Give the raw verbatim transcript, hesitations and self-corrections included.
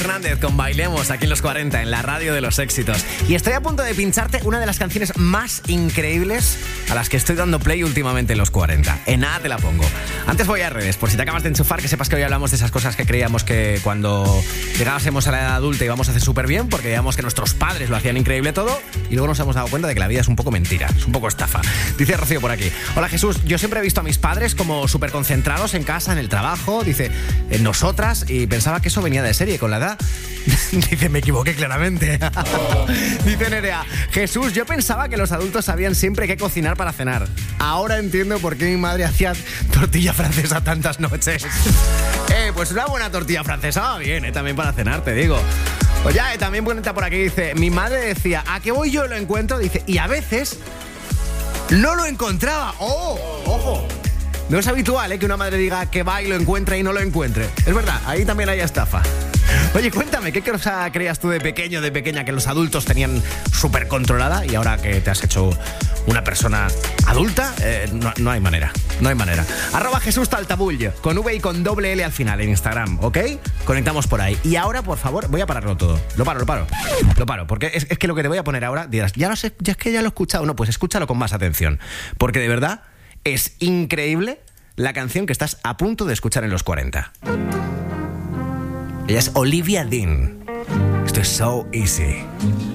Hernández con Bailemos aquí en los cuarenta, en la radio de los éxitos. Y estoy a punto de pincharte una de las canciones más increíbles a las que estoy dando play últimamente en los cuarenta. En nada te la pongo. Antes voy a redes, por si te acabas de enchufar, que sepas que hoy hablamos de esas cosas que creíamos que cuando llegásemos a la edad adulta íbamos a hacer súper bien, porque veíamos que nuestros padres lo hacían increíble todo, y luego nos hemos dado cuenta de que la vida es un poco mentira, es un poco estafa. Dice Rocío por aquí: hola Jesús, yo siempre he visto a mis padres como súper concentrados en casa, en el trabajo, dice, en nosotras, y pensaba que eso venía de serie con la edad. Dice, me equivoqué claramente. Dice Nerea: Jesús, yo pensaba que los adultos sabían siempre qué cocinar para cenar. Ahora entiendo por qué mi madre hacía tortilla francesa tantas noches. Eh, pues una buena tortilla francesa va bien, eh, también para cenar, te digo. Oye, eh, también cuenta por aquí, dice, mi madre decía, ¿a qué voy yo y lo encuentro? Dice, y a veces no lo encontraba. ¡Oh! ¡Ojo! No es habitual, ¿eh?, que una madre diga que va y lo encuentra y no lo encuentre. Es verdad, ahí también hay estafa. Oye, cuéntame, ¿qué cosa creías tú de pequeño, de pequeña, que los adultos tenían súper controlada y ahora que te has hecho una persona adulta, eh, no, no hay manera, no hay manera. Arroba Jesús Taltabull, con V y con doble L al final en Instagram, ¿ok? Conectamos por ahí. Y ahora, por favor, voy a pararlo todo. Lo paro, lo paro. Lo paro, porque es, es que lo que te voy a poner ahora, dirás, ya no sé, ya es que ya lo he escuchado. No, pues escúchalo con más atención. Porque de verdad es increíble la canción que estás a punto de escuchar en los cuarenta. Ella es Olivia Dean. Esto es So Easy.